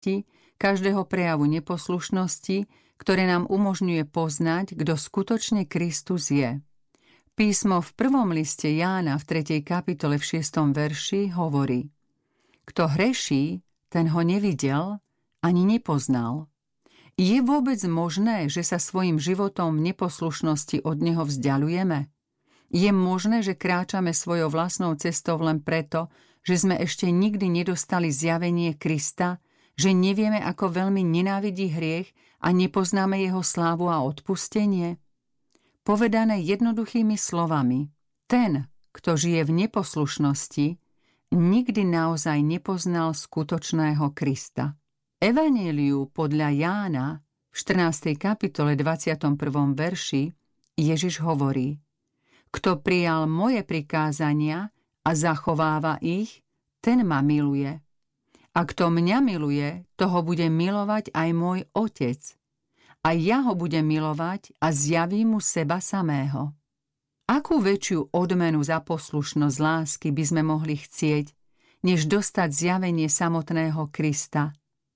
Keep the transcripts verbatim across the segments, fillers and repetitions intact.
každého prejavu neposlušnosti, ktoré nám umožňuje poznať, kto skutočne Kristus je. Písmo v prvom liste Jána v tretej kapitole v šiestom verši hovorí: Kto hreší, ten ho nevidel ani nepoznal. Je vôbec možné, že sa svojim životom v neposlušnosti od neho vzdialujeme? Je možné, že kráčame svojou vlastnou cestou len preto, že sme ešte nikdy nedostali zjavenie Krista, že nevieme, ako veľmi nenávidí hriech a nepoznáme jeho slávu a odpustenie? Povedané jednoduchými slovami, ten, kto žije v neposlušnosti, nikdy naozaj nepoznal skutočného Krista. Evanjeliu podľa Jána v štrnástej kapitole dvadsiatom prvom verši Ježiš hovorí: Kto prijal moje prikázania a zachováva ich, ten ma miluje. A kto mňa miluje, toho bude milovať aj môj Otec. A ja ho budem milovať a zjavím mu seba samého. Akú väčšiu odmenu za poslušnosť lásky by sme mohli chcieť, než dostať zjavenie samotného Krista?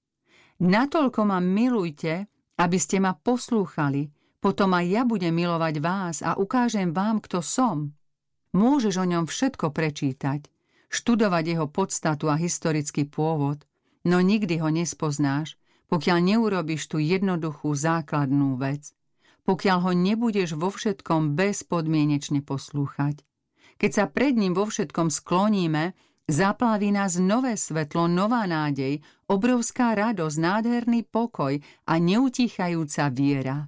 Natoľko ma milujte, aby ste ma poslúchali, potom aj ja budem milovať vás a ukážem vám, kto som. Môžeš o ňom všetko prečítať, študovať jeho podstatu a historický pôvod, no nikdy ho nespoznáš, pokiaľ neurobíš tú jednoduchú základnú vec, pokiaľ ho nebudeš vo všetkom bezpodmienečne poslúchať. Keď sa pred ním vo všetkom skloníme, zaplaví nás nové svetlo, nová nádej, obrovská radosť, nádherný pokoj a neutíchajúca viera.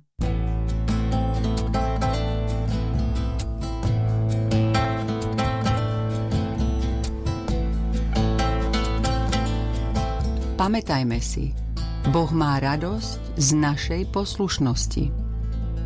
Pamätajme si, Boh má radosť z našej poslušnosti.